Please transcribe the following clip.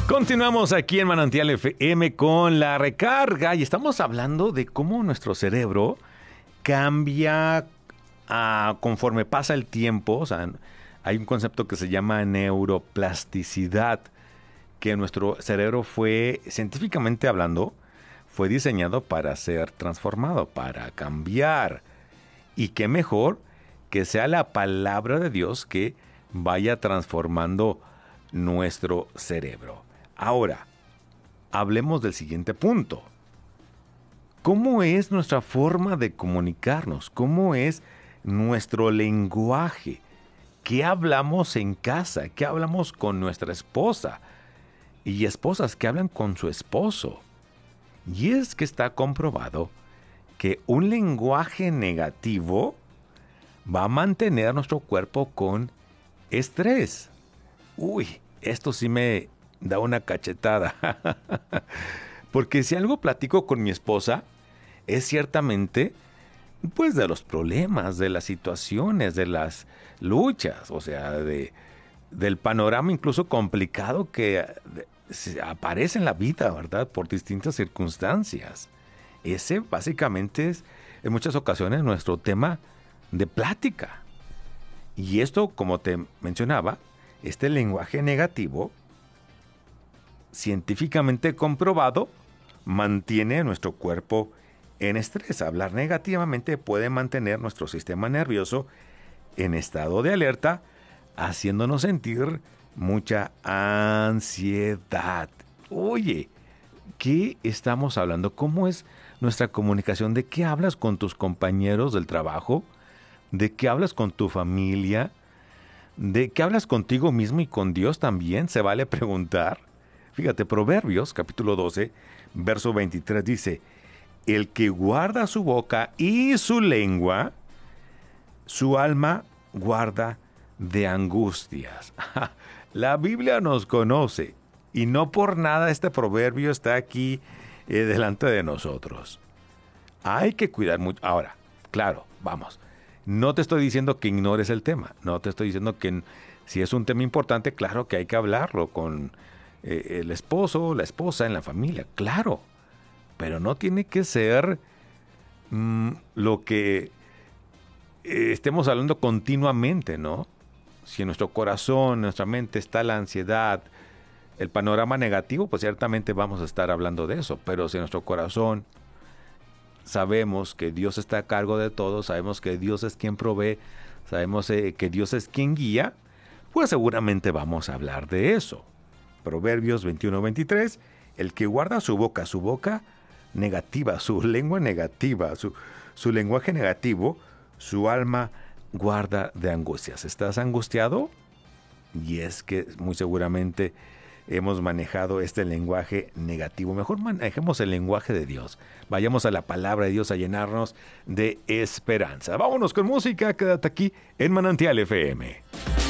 Continuamos aquí en Manantial FM con la recarga y estamos hablando de cómo nuestro cerebro cambia conforme pasa el tiempo. O sea, hay un concepto que se llama neuroplasticidad, que nuestro cerebro fue, científicamente hablando, fue diseñado para ser transformado, para cambiar. Y qué mejor que sea la palabra de Dios que vaya transformando nuestro cerebro. Ahora, hablemos del siguiente punto. ¿Cómo es nuestra forma de comunicarnos? ¿Cómo es nuestro lenguaje? ¿Qué hablamos en casa? ¿Qué hablamos con nuestra esposa? Y esposas que hablan con su esposo. Y es que está comprobado que un lenguaje negativo va a mantener nuestro cuerpo con estrés. Uy, esto sí me da una cachetada. Porque si algo platico con mi esposa, es ciertamente, pues, de los problemas, de las situaciones, de las luchas, o sea, del panorama incluso complicado que aparece en la vida, ¿verdad? Por distintas circunstancias. Ese básicamente es, en muchas ocasiones, nuestro tema de plática. Y esto, como te mencionaba, este lenguaje negativo, científicamente comprobado, mantiene nuestro cuerpo en estrés. Hablar negativamente puede mantener nuestro sistema nervioso en estado de alerta, haciéndonos sentir mucha ansiedad. Oye, ¿qué estamos hablando? ¿Cómo es nuestra comunicación? ¿De qué hablas con tus compañeros del trabajo? ¿De qué hablas con tu familia? ¿De qué hablas contigo mismo y con Dios también? Se vale preguntar. Fíjate, Proverbios, capítulo 12, verso 23 dice: el que guarda su boca y su lengua, su alma guarda de angustias. La Biblia nos conoce y no por nada este proverbio está aquí delante de nosotros. Hay que cuidar mucho. Ahora, claro, vamos. No te estoy diciendo que ignores el tema. No te estoy diciendo que si es un tema importante, claro que hay que hablarlo con el esposo, la esposa, en la familia. Claro. Pero no tiene que ser lo que estemos hablando continuamente, ¿no? Si en nuestro corazón, en nuestra mente está la ansiedad, el panorama negativo, pues ciertamente vamos a estar hablando de eso. Pero si en nuestro corazón sabemos que Dios está a cargo de todo, sabemos que Dios es quien provee, sabemos que Dios es quien guía, pues seguramente vamos a hablar de eso. Proverbios 21-23, el que guarda su boca negativa, su lengua negativa, su lenguaje negativo, su alma guarda de angustias. ¿Estás angustiado? Y es que muy seguramente hemos manejado este lenguaje negativo. Mejor manejemos el lenguaje de Dios. Vayamos a la palabra de Dios a llenarnos de esperanza. Vámonos con música. Quédate aquí en Manantial FM.